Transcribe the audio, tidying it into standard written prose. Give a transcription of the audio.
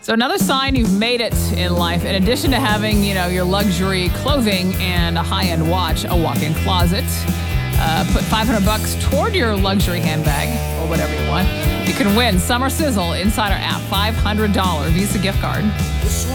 So another sign you've made it in life, in addition to having, your luxury clothing and a high-end watch, a walk-in closet. Put $500 toward your luxury handbag or whatever you want. You can win Summer Sizzle Insider app $500 Visa gift card.